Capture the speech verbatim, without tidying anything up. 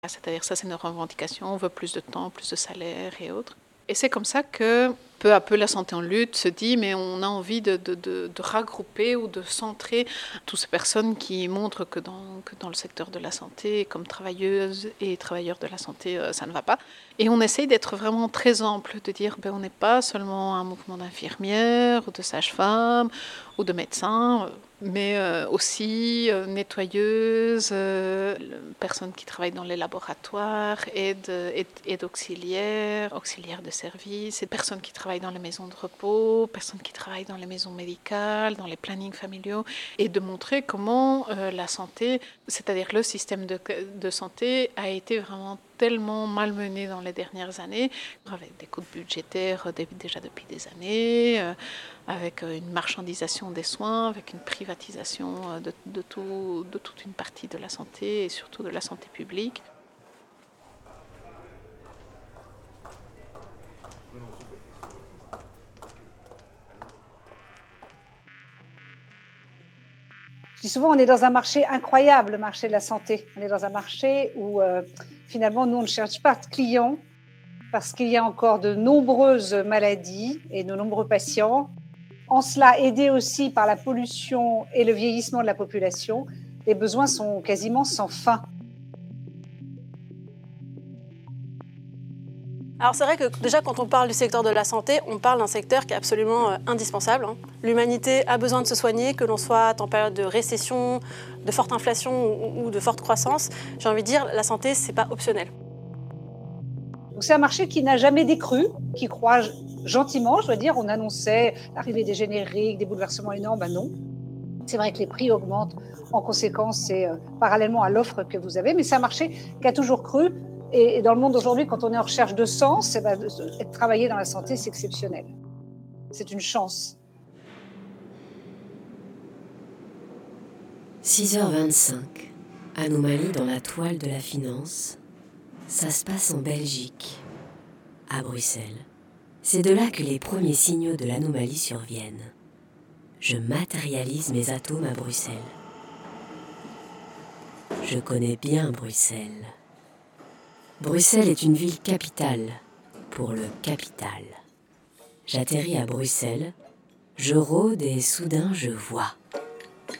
C'est-à-dire ça, c'est nos revendications, on veut plus de temps, plus de salaire et autres. Et c'est comme ça que peu à peu la santé en lutte se dit mais on a envie de, de, de, de regrouper ou de centrer toutes ces personnes qui montrent que dans, que dans le secteur de la santé, comme travailleuses et travailleurs de la santé, ça ne va pas. Et on essaye d'être vraiment très ample, de dire ben, on n'est pas seulement un mouvement d'infirmières ou de sages-femmes ou de médecins, mais euh, aussi euh, nettoyeuses, euh, personnes qui travaillent dans les laboratoires, aides, aides, aides auxiliaires, auxiliaires de service, et personnes qui travaillent dans les maisons de repos, personnes qui travaillent dans les maisons médicales, dans les plannings familiaux, et de montrer comment euh, la santé, c'est-à-dire le système de, de santé, a été vraiment tellement malmené dans les dernières années, avec des coupes budgétaires déjà depuis des années, euh, avec une marchandisation des soins, avec une privatisation de, de, tout, de toute une partie de la santé et surtout de la santé publique. Je dis souvent, on est dans un marché incroyable, le marché de la santé. On est dans un marché où euh, finalement, nous, on ne cherche pas de clients parce qu'il y a encore de nombreuses maladies et de nombreux patients. En cela, aidé aussi par la pollution et le vieillissement de la population, les besoins sont quasiment sans fin. Alors c'est vrai que déjà quand on parle du secteur de la santé, on parle d'un secteur qui est absolument euh, indispensable. Hein. L'humanité a besoin de se soigner, que l'on soit en période de récession, de forte inflation ou, ou de forte croissance. J'ai envie de dire, la santé, c'est pas optionnel. Donc c'est un marché qui n'a jamais décru, qui croît gentiment, je dois dire. On annonçait l'arrivée des génériques, des bouleversements énormes, ben non. C'est vrai que les prix augmentent en conséquence, c'est euh, parallèlement à l'offre que vous avez, mais c'est un marché qui a toujours cru. Et dans le monde d'aujourd'hui, quand on est en recherche de sens, eh ben, travailler dans la santé, c'est exceptionnel. C'est une chance. six heures vingt-cinq, anomalie dans la toile de la finance. Ça se passe en Belgique, à Bruxelles. C'est de là que les premiers signaux de l'anomalie surviennent. Je matérialise mes atomes à Bruxelles. Je connais bien Bruxelles. Bruxelles est une ville capitale pour le capital. J'atterris à Bruxelles, je rôde et soudain je vois.